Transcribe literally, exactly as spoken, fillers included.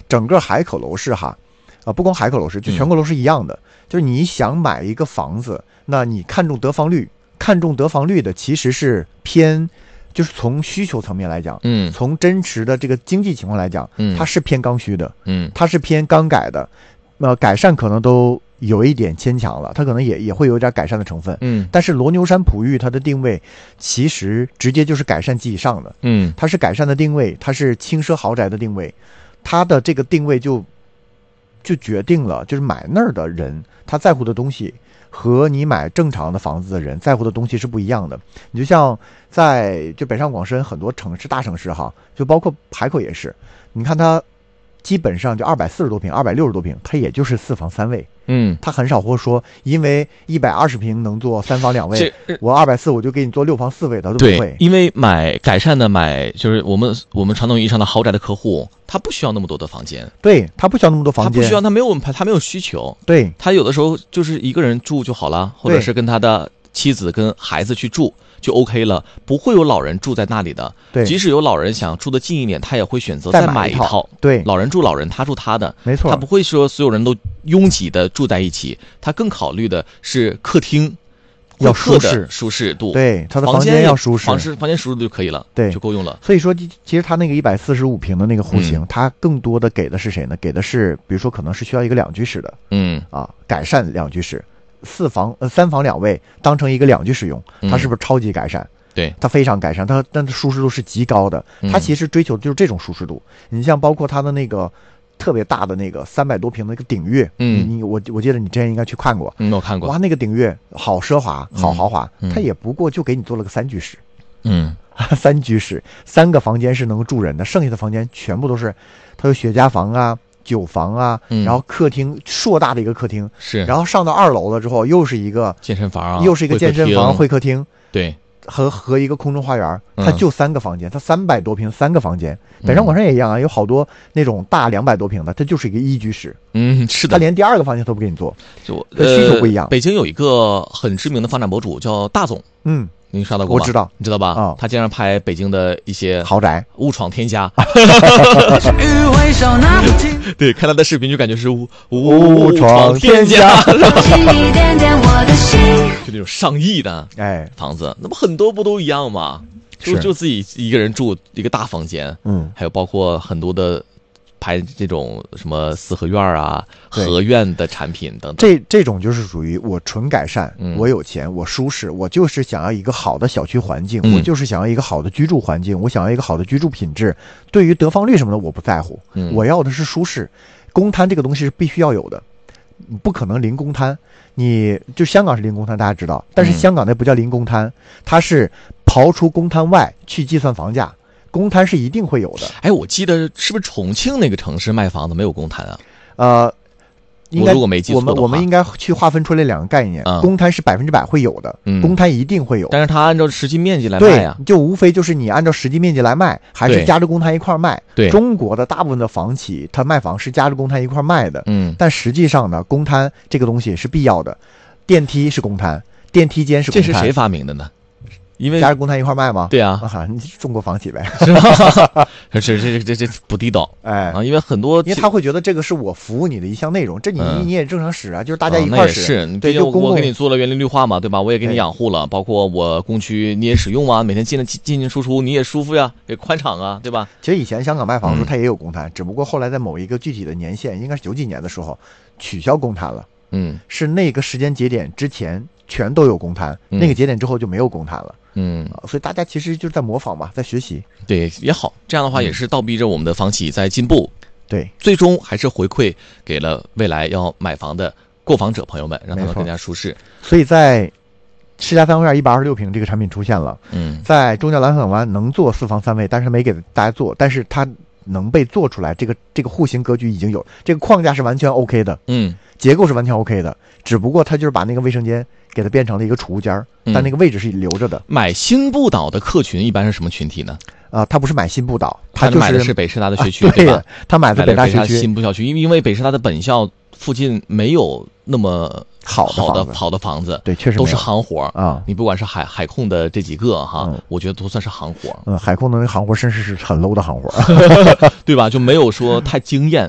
整个海口楼市哈，啊，不光海口楼市，就全国楼市一样的，嗯、就是你想买一个房子，那你看重得房率，看重得房率的其实是偏。就是从需求层面来讲，嗯，从真实的这个经济情况来讲，嗯，它是偏刚需的，嗯，它是偏刚改的，呃，改善可能都有一点牵强了，它可能也也会有一点改善的成分，嗯，但是罗牛山璞玉它的定位其实直接就是改善及以上的，嗯，它是改善的定位，它是轻奢豪宅的定位，它的这个定位就就决定了，就是买那儿的人他在乎的东西。和你买正常的房子的人在乎的东西是不一样的。你就像在就北上广深很多城市大城市哈，就包括海口也是，你看它基本上就二百四十多平、二百六十多平，它也就是四房三卫。嗯，它很少会说因为一百二十平能做三房两卫，我二百四我就给你做六房四卫的，都不会。 对，因为买改善的买就是我们我们传统意义上的豪宅的客户，他不需要那么多的房间。 对，他不需要那么多房间， 他不需要，他没有他没有需求。 对， 他有的时候就是一个人住就好了，或者是跟他的妻子跟孩子去住就 OK 了，不会有老人住在那里的。 对， 即使有老人想住得近一点，他也会选择再买一套。 对， 老人住老人，他住他的， 没错。 他不会说所有人都拥挤的住在一起，他更考虑的是客厅要舒适舒适度， 对，他的房间要舒适， 房间房间舒适度就可以了， 对， 就够用了。 所以说，其实他那个一百四十五平的那个户型，它、嗯、更多的给的是谁呢？给的是，比如说可能是需要一个两居室的，嗯啊，改善两居室。四房呃三房两卫当成一个两居使用，它是不是超级改善？ 嗯、对， 它非常改善，它但是舒适度是极高的。它其实追求的就是这种舒适度。嗯、你像包括它的那个特别大的那个三百多平的那个顶岳，嗯，你我我记得你之前应该去看过， 嗯，我看过。 哇，那个顶岳好奢华，好豪华，嗯、它也不过就给你做了个三居室，嗯，三居室，三个房间是能够住人的，剩下的房间全部都是，它有雪茄房啊。酒房啊，嗯、然后客厅硕大的一个客厅， 是， 然后上到二楼了之后，又是一个健身房啊， 又是一个健身房、会客厅， 对， 和和一个空中花园，它就三个房间，它三百多平三个房间。北上广深也一样啊，有好多那种大两百多平的，它就是一个一居室， 嗯，是的， 它连第二个房间都不给你做， 就需求不一样、 呃。北京有一个很知名的房产博主叫大总，嗯。您刷到过吗？ 我知道， 你知道吧？啊、 哦， 他经常拍北京的一些豪宅， 误闯天家。对，看他的视频就感觉是误误闯天家， 就那种上亿的哎房子，那么很多不都一样吗？就就自己一个人住一个大房间，嗯，还有包括很多的。拍这种什么四合院啊、合院的产品等等， 这这种就是属于我纯改善，嗯、我有钱，我舒适，我就是想要一个好的小区环境，嗯、我就是想要一个好的居住环境，我想要一个好的居住品质。对于得房率什么的，我不在乎，嗯、我要的是舒适。公摊这个东西是必须要有的，不可能零公摊。你就香港是零公摊，大家知道，但是香港那不叫零公摊，嗯、它是刨出公摊外去计算房价。公摊是一定会有的。 哎，我记得是不是重庆那个城市卖房子没有公摊啊？ 呃，应该我如果没记错的话， 我们我们应该去划分出来两个概念。嗯、公摊是百分之百会有的，嗯、公摊一定会有。 但是它按照实际面积来卖呀、啊， 就无非就是你按照实际面积来卖，还是加着公摊一块卖。 对， 中国的大部分的房企，它卖房是加着公摊一块卖的。嗯，但实际上呢，公摊这个东西是必要的。电梯是公摊，电梯间是公摊。 这是谁发明的呢？因为加着公摊一块卖吗？ 对啊， 啊，你中国房企呗， 是吧？这这这这这不地道， 哎啊，因为很多， 因为他会觉得这个是我服务你的一项内容，这你、嗯、你也正常使啊，就是大家一块使。 是，对，就我给你做了园林绿化嘛，对吧？我也给你养护了，包括我工区你也使用啊，每天进进进进出出你也舒服呀，也宽敞啊，对吧？ 其实以前香港卖房的时候它也有公摊，嗯、只不过后来在某一个具体的年限，应该是九几年的时候取消公摊了。嗯，是那个时间节点之前全都有公摊，嗯、那个节点之后就没有公摊了。嗯、啊，所以大家其实就是在模仿嘛，在学习。 对，也好，这样的话也是倒逼着我们的房企在进步。 嗯、对， 最终还是回馈给了未来要买房的购房者朋友们，让他们更加舒适。 所以在世家三合院一百二十六平这个产品出现了，嗯，在中郊蓝港湾能做四房三卫，但是没给大家做，但是它能被做出来，这个这个户型格局已经有，这个框架是完全 OK 的，嗯，结构是完全 OK 的，只不过它就是把那个卫生间给它变成了一个储物间，嗯、但那个位置是留着的。 买新不倒的客群一般是什么群体呢？ 啊、呃，他不是买新不倒，他就是买的是北师大的学区， 啊、 对吧？ 他买的北大学区新部校区，因为因为北师大的本校附近没有那么好的好的好的房子， 对，确实都是行活啊。 你不管是海海控的这几个哈，嗯、我觉得都算是行活。 嗯，海控的那行活，甚至是很 low 的行活， 对吧？就没有说太惊艳。